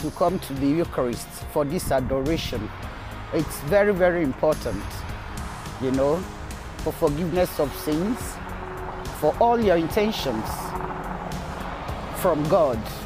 to come to the Eucharist for this adoration. It's very, very important, you know, for forgiveness of sins, for all your intentions from God.